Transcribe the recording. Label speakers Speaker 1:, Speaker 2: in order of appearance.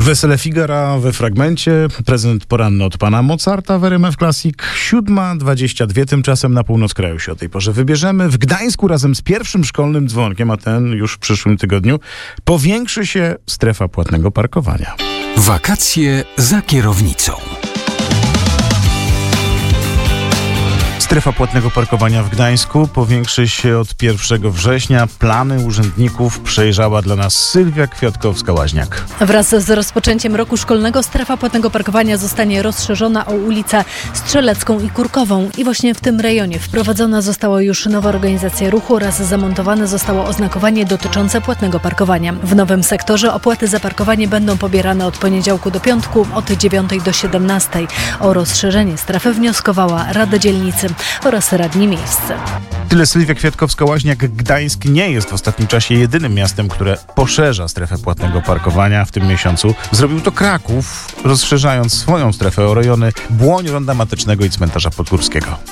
Speaker 1: Wesele Figara we fragmencie, prezent poranny od pana Mozarta w RMF Classic, 7:22 tymczasem na północ kraju się o tej porze wybierzemy. W Gdańsku razem z pierwszym szkolnym dzwonkiem, a ten już w przyszłym tygodniu, powiększy się strefa płatnego parkowania.
Speaker 2: Wakacje za kierownicą.
Speaker 1: Strefa płatnego parkowania w Gdańsku powiększy się od 1 września. Plany urzędników przejrzała dla nas Sylwia Kwiatkowska-Łaźniak.
Speaker 3: Wraz z rozpoczęciem roku szkolnego strefa płatnego parkowania zostanie rozszerzona o ulicę Strzelecką i Kurkową. I właśnie w tym rejonie wprowadzona została już nowa organizacja ruchu oraz zamontowane zostało oznakowanie dotyczące płatnego parkowania. W nowym sektorze opłaty za parkowanie będą pobierane od poniedziałku do piątku od 9 do 17. O rozszerzenie strefy wnioskowała Rada Dzielnicy oraz radni miejscy.
Speaker 1: Tyle Sylwia Kwiatkowska-Łaźniak. Gdańsk nie jest w ostatnim czasie jedynym miastem, które poszerza strefę płatnego parkowania w tym miesiącu. Zrobił to Kraków, rozszerzając swoją strefę o rejony Błoń, Ronda Matecznego i Cmentarza Podgórskiego.